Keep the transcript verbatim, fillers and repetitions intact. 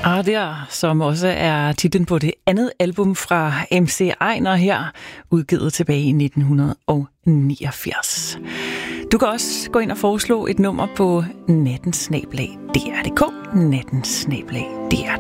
Arder, som også er titlen på det andet album fra M C Einar her, udgivet tilbage i nitten niogfirs. Du kan også gå ind og foreslå et nummer på natten snabel-a d r punktum d k, natten snabel-a d r